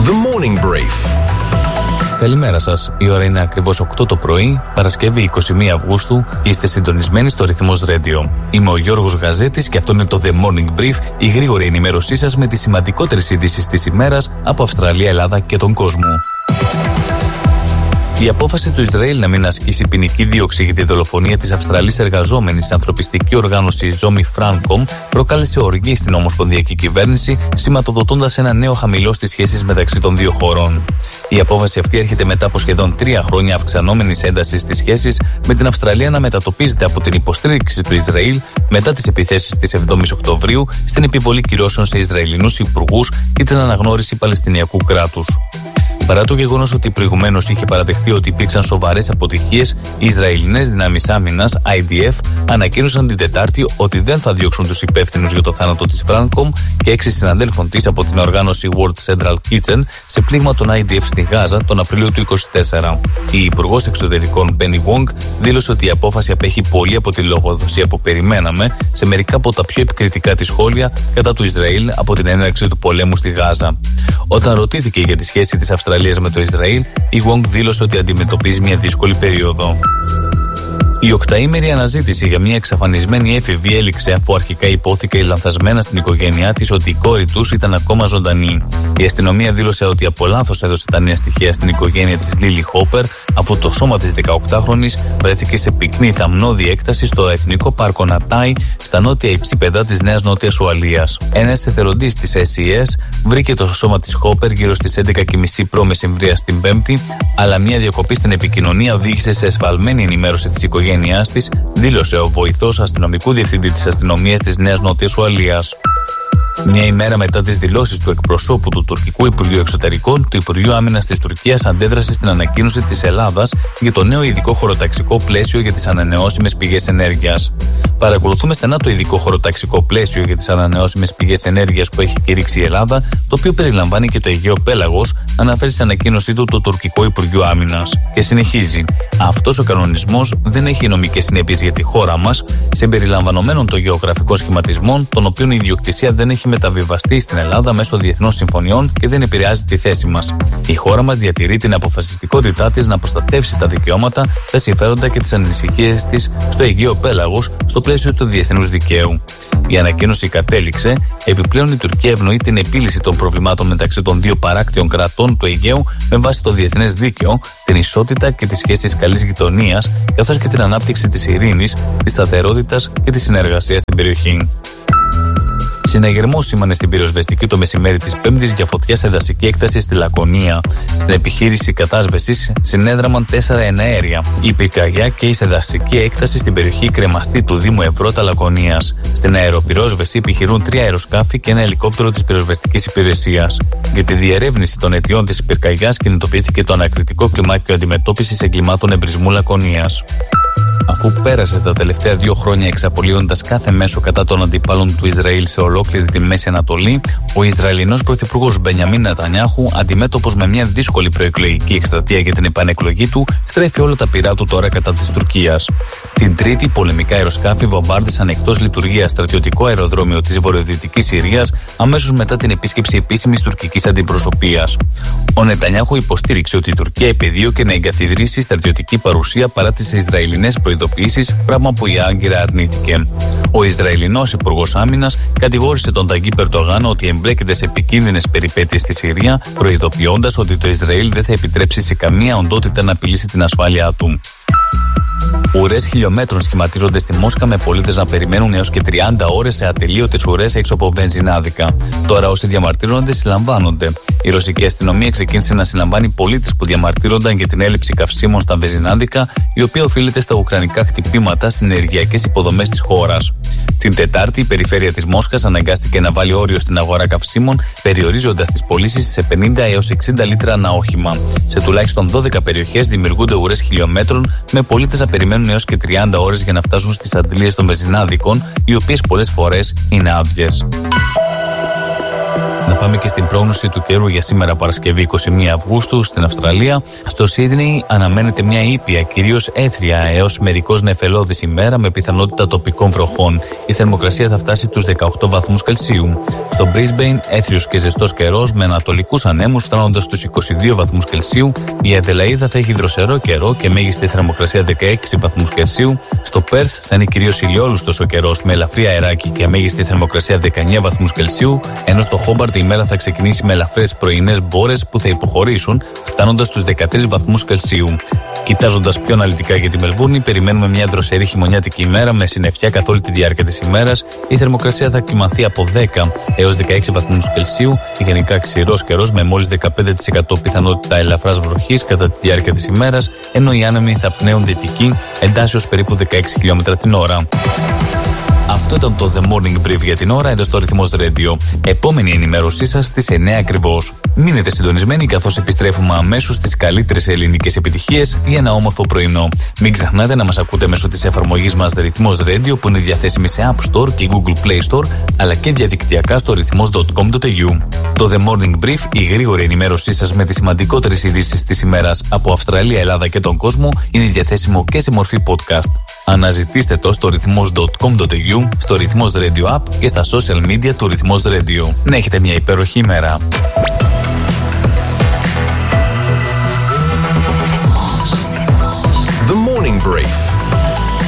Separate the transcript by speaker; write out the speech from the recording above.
Speaker 1: The Morning Brief.
Speaker 2: Καλημέρα σας. Η ώρα είναι ακριβώς 8 το πρωί, Παρασκευή 21 Αυγούστου και είστε συντονισμένοι στο Ρυθμός Radio. Είμαι ο Γιώργος Γαζέτης και αυτό είναι το The Morning Brief, η γρήγορη ενημέρωσή σας με τις σημαντικότερες ειδήσεις της ημέρας από Αυστραλία, Ελλάδα και τον κόσμο. Η απόφαση του Ισραήλ να μην ασκήσει ποινική δίωξη για τη δολοφονία της Αυστραλής εργαζόμενης στην ανθρωπιστική οργάνωση Zomi Francom προκάλεσε οργή στην ομοσπονδιακή κυβέρνηση, σηματοδοτώντας ένα νέο χαμηλό στις σχέσεις μεταξύ των δύο χωρών. Η απόφαση αυτή έρχεται μετά από σχεδόν 3 χρόνια αυξανόμενης έντασης στις σχέσεις, με την Αυστραλία να μετατοπίζεται από την υποστήριξη του Ισραήλ μετά τις επιθέσεις της 7ης Οκτωβρίου στην επιβολή κυρώσεων σε Ισραηλινούς υπουργούς και την αναγνώριση Παλαιστινιακού κράτους. Παρά το γεγονός ότι προηγουμένως είχε παραδεχτεί ότι υπήρξαν σοβαρές αποτυχίες, οι Ισραηλινές δυνάμεις άμυνας, IDF, ανακοίνωσαν την Τετάρτη ότι δεν θα διώξουν τους υπεύθυνους για το θάνατο της Francom και 6 συναδέλφων της από την οργάνωση World Central Kitchen σε πλήγμα των IDF στη Γάζα τον Απρίλιο του 2024. Η Υπουργός Εξωτερικών Penny Wong δήλωσε ότι η απόφαση απέχει πολύ από τη λογοδοσία που περιμέναμε σε μερικά από τα πιο επικριτικά της σχόλια κατά του Ισραήλ από την έναρξη του πολέμου στη Γάζα. Όταν ρωτήθηκε για τη σχέση της Αυστραλίας με το Ισραήλ, η Wong δήλωσε ότι αντιμετωπίζει μια δύσκολη περίοδο. Η 8ήμερη αναζήτηση για μια εξαφανισμένη έφηβη έληξε αφού αρχικά υπόθηκε λανθασμένα στην οικογένειά της ότι η κόρη τους ήταν ακόμα ζωντανή. Η αστυνομία δήλωσε ότι από λάθος έδωσε τα νέα στοιχεία στην οικογένεια της Λίλι Χόπερ, αφού το σώμα της 18χρονης βρέθηκε σε πυκνή θαμνώδη έκταση στο Εθνικό Πάρκο Νατάι, στα νότια υψίπεδα της Νέας Νότιας Ουαλίας. Ένας εθελοντής της SES βρήκε το σώμα της Χόπερ γύρω στις 11:30 π.μ. την Πέμπτη, αλλά μια διακοπή στην επικοινωνία οδήγησε σε εσφαλμένη ενημέρωση της οικογένειας της, δήλωσε ο βοηθός αστυνομικού διευθυντή της αστυνομίας της Νέας Νότιας Ουαλίας. Μια ημέρα μετά τις δηλώσεις του εκπροσώπου του Τουρκικού Υπουργείου Εξωτερικών, το Υπουργείο Άμυνας της Τουρκίας αντέδρασε στην ανακοίνωση της Ελλάδας για το νέο ειδικό χωροταξικό πλαίσιο για τις ανανεώσιμες πηγές ενέργειας. Παρακολουθούμε στενά το ειδικό χωροταξικό πλαίσιο για τις ανανεώσιμες πηγές ενέργειας που έχει κηρύξει η Ελλάδα, το οποίο περιλαμβάνει και το Αιγαίο Πέλαγος, αναφέρει στην ανακοίνωσή του το Τουρκικό Υπουργείο Άμυνας. Και συνεχίζει. Αυτός ο κανονισμός δεν έχει νομικές συνέπειες για τη χώρα μας, συμπεριλαμβανομένων των γεωγραφικών σχηματισμών, των οποίων η ιδιοκτησία δεν έχει μεταβιβαστεί στην Ελλάδα μέσω διεθνών συμφωνιών και δεν επηρεάζει τη θέση μας. Η χώρα μας διατηρεί την αποφασιστικότητά της να προστατεύσει τα δικαιώματα, τα συμφέροντα και τις ανησυχίες της στο Αιγαίο Πέλαγος, στο πλαίσιο του διεθνούς δικαίου. Η ανακοίνωση κατέληξε, επιπλέον η Τουρκία ευνοεί την επίλυση των προβλημάτων μεταξύ των δύο παράκτιων κρατών του Αιγαίου με βάση το διεθνές δίκαιο, την ισότητα και τις σχέσεις καλής γειτονίας, καθώς και την ανάπτυξη της ειρήνης, της σταθερότητας και της συνεργασίας στην περιοχή. Συναγερμός σήμανε στην πυροσβεστική το μεσημέρι της Πέμπτης για φωτιά σε δασική έκταση στη Λακωνία. Στην επιχείρηση κατάσβεσης συνέδραμαν 4 εναέρια. Η πυρκαγιά καίει σε δασική έκταση στην περιοχή Κρεμαστή του Δήμου Ευρώτα Λακωνίας. Στην αεροπυρόσβεση επιχειρούν 3 αεροσκάφη και ένα ελικόπτερο της πυροσβεστικής υπηρεσίας. Για τη διερεύνηση των αιτιών της πυρκαγιάς κινητοποιήθηκε το ανακριτικό κλιμάκιο αντιμετώπισης εγκλημάτων εμπρισμού Λακωνίας. Αφού πέρασε τα τελευταία 2 χρόνια εξαπολύοντας κάθε μέσο κατά των αντιπάλων του Ισραήλ σε ολόκληρη τη Μέση Ανατολή, ο Ισραηλινός πρωθυπουργός Μπενιαμίν Νετανιάχου, αντιμέτωπος με μια δύσκολη προεκλογική εκστρατεία για την επανεκλογή του, στρέφει όλα τα πυρά του τώρα κατά της Τουρκίας. Την Τρίτη, πολεμικά αεροσκάφη βομβάρδισαν εκτός λειτουργίας στρατιωτικό αεροδρόμιο της βορειοδυτικής Συρίας αμέσως μετά την επίσκεψη επίσημης τουρκικής αντιπροσωπείας. Ο Νετανιάχου υποστήριξε ότι η Τουρκία επιδίωκε να εγκαθιδρύσει στρατιωτική παρουσία παρά τις Ισραηλινές προειδοποιήσεις, πράγμα που η Άγκυρα αρνήθηκε. Ο Ισραηλινός Υπουργός Άμυνας κατηγόρησε τον Ταγίπ Ερντογάν ότι εμπλέκεται σε επικίνδυνες περιπέτειες στη Συρία, προειδοποιώντας ότι το Ισραήλ δεν θα επιτρέψει σε καμία οντότητα να απειλήσει την ασφάλειά του. Ουρές χιλιόμετρων σχηματίζονται στη Μόσχα με πολίτες να περιμένουν έως και 30 ώρες σε ατελείωτες ουρές έξω από βενζινάδικα. Τώρα όσοι διαμαρτύρονται συλλαμβάνονται. Η ρωσική αστυνομία ξεκίνησε να συλλαμβάνει πολίτες που διαμαρτύρονταν για την έλλειψη καυσίμων στα βενζινάδικα, η οποία οφείλεται στα ουκρανικά χτυπήματα στις ενεργειακές υποδομές της χώρας. Την Τετάρτη, η περιφέρεια της Μόσχας αναγκάστηκε να βάλει όριο στην αγορά καυσίμων, περιορίζοντας τις πωλήσεις σε 50 έως 60 λίτρα ανά όχημα. Σε τουλάχιστον 12 περιοχές δημιουργούνται ουρές χιλιόμετρων, με πολίτες να περιμένουν έως και 30 ώρες για να φτάσουν στις αντλίες των βενζινάδικων, οι οποίες πολλές φορές είναι άδειες. Να πάμε και στην πρόγνωση του καιρού για σήμερα, Παρασκευή 21 Αυγούστου, στην Αυστραλία. Στο Σίδνεϊ αναμένεται μια ήπια, κυρίως έθρια έως μερικώς νεφελώδης ημέρα με πιθανότητα τοπικών βροχών. Η θερμοκρασία θα φτάσει τους 18 βαθμούς Κελσίου. Στο Brisbane, έθριος και ζεστός καιρός με ανατολικούς ανέμους φτάνοντας στους 22 βαθμούς Κελσίου. Η Αδελαΐδα θα έχει δροσερό καιρό και μέγιστη θερμοκρασία 16 βαθμούς Κελσίου. Στο Πέρθ θα είναι κυρίως ηλιόλουστος ο καιρός με ελαφρύ αεράκι και μέγιστη θερμοκρασία 19 βαθμούς Κελσίου, ενώ στο Χόμπαρτ η ημέρα θα ξεκινήσει με ελαφρές πρωινές μπόρες που θα υποχωρήσουν, φτάνοντας στους 13 βαθμούς Κελσίου. Κοιτάζοντας πιο αναλυτικά για τη Μελβούρνη, περιμένουμε μια δροσερή χειμωνιάτικη ημέρα με συννεφιά καθ' όλη τη διάρκεια της ημέρας. Η θερμοκρασία θα κυμανθεί από 10 έως 16 βαθμούς Κελσίου, γενικά ξηρός καιρός με μόλις 15% πιθανότητα ελαφράς βροχής κατά τη διάρκεια της ημέρας, ενώ οι άνεμοι θα πνέουν δυτική εντάσσεως περίπου 16 χιλιόμετρα την ώρα. Αυτό ήταν το The Morning Brief για την ώρα εδώ στο Ρυθμός Radio. Επόμενη ενημέρωσή σας στις 9 ακριβώς. Μείνετε συντονισμένοι καθώς επιστρέφουμε αμέσως στις καλύτερες ελληνικές επιτυχίες για ένα όμορφο πρωινό. Μην ξεχνάτε να μας ακούτε μέσω της εφαρμογής μας Ρυθμός Radio που είναι διαθέσιμη σε App Store και Google Play Store αλλά και διαδικτυακά στο ρυθμός.com.au. Το The Morning Brief, η γρήγορη ενημέρωσή σας με τις σημαντικότερες ειδήσεις της ημέρας από Αυστραλία, Ελλάδα και τον κόσμο, είναι διαθέσιμο και σε μορφή podcast. Αναζητήστε το στο ρυθμός.com.au, στο Ρυθμός Radio App και στα social media του Ρυθμός Radio. Να έχετε μια υπέροχη ημέρα.